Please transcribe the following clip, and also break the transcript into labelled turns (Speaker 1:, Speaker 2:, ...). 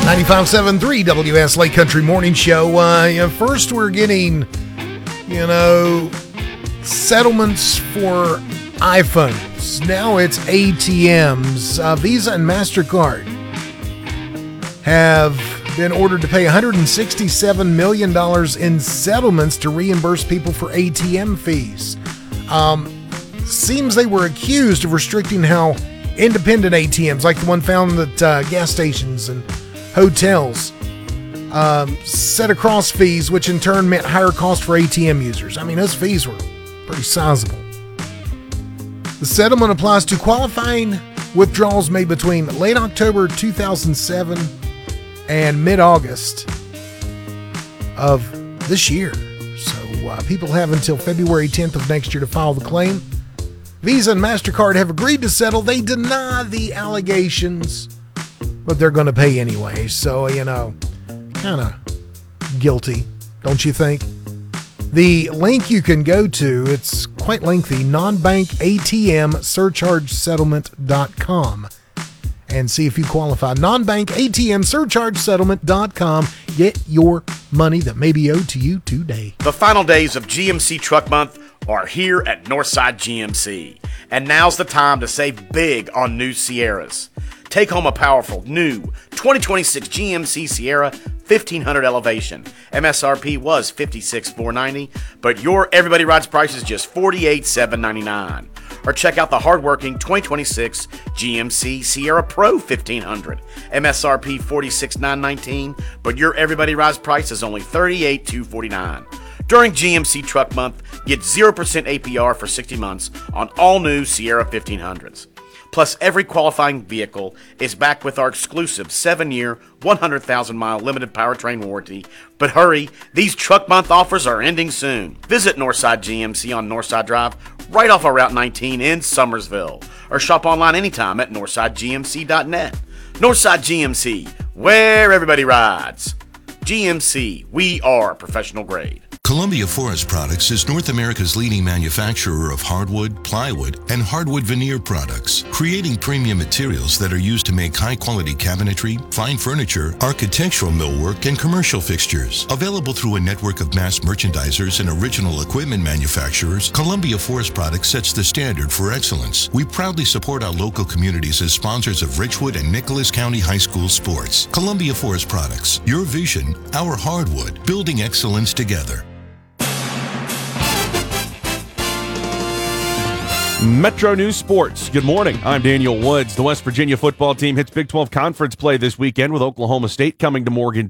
Speaker 1: 95.7.3 WS Lake Country Morning Show. First, we're getting, settlements for iPhones. Now it's ATMs. Visa and MasterCard have been ordered to pay $167 million in settlements to reimburse people for ATM fees. Seems they were accused of restricting how independent ATMs, like the one found at gas stations and hotels, set across fees, which in turn meant higher cost for ATM users. I mean, those fees were pretty sizable. The settlement applies to qualifying withdrawals made between late October 2007 and mid-August of this year. So people have until February 10th of next year to file the claim. Visa and MasterCard have agreed to settle. They deny the allegations, but they're going to pay anyway. So, kind of guilty, don't you think? The link you can go to, it's quite lengthy, nonbankatmsurchargesettlement.com, and see if you qualify. Nonbankatmsurchargesettlement.com. Get your money that may be owed to you today.
Speaker 2: The final days of GMC Truck Month are here at Northside GMC, and now's the time to save big on new Sierras. Take home a powerful new 2026 GMC Sierra 1500 Elevation. MSRP was $56,490, but your Everybody Rides price is just $48,799. Or check out the hardworking 2026 GMC Sierra Pro 1500. MSRP $46,919, but your Everybody Rides price is only $38,249. During GMC Truck Month, get 0% APR for 60 months on all new Sierra 1500s. Plus, every qualifying vehicle is backed with our exclusive 7-year, 100,000-mile limited powertrain warranty. But hurry, these Truck Month offers are ending soon. Visit Northside GMC on Northside Drive, right off of Route 19 in Summersville. Or shop online anytime at northsidegmc.net. Northside GMC, where everybody rides. GMC, we are professional grade.
Speaker 3: Columbia Forest Products is North America's leading manufacturer of hardwood, plywood, and hardwood veneer products, creating premium materials that are used to make high-quality cabinetry, fine furniture, architectural millwork, and commercial fixtures. Available through a network of mass merchandisers and original equipment manufacturers, Columbia Forest Products sets the standard for excellence. We proudly support our local communities as sponsors of Richwood and Nicholas County High School sports. Columbia Forest Products, your vision, our hardwood, building excellence together.
Speaker 4: Metro News Sports. Good morning. I'm Daniel Woods. The West Virginia football team hits Big 12 conference play this weekend with Oklahoma State coming to Morgan